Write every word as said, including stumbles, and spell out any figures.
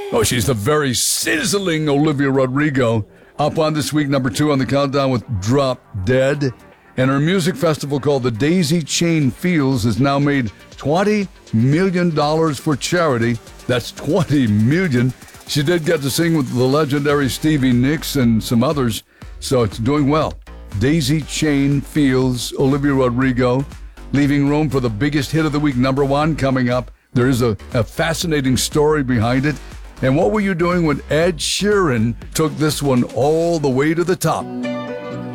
Oh, she's the very sizzling Olivia Rodrigo. Up on this week, number two on the countdown with Drop Dead. And her music festival called the Daisy Chain Fields has now made twenty million dollars for charity. That's twenty million dollars. She did get to sing with the legendary Stevie Nicks and some others, so it's doing well. Daisy Chain Fields, Olivia Rodrigo, leaving room for the biggest hit of the week, number one, coming up. There is a, a fascinating story behind it. And what were you doing when Ed Sheeran took this one all the way to the top?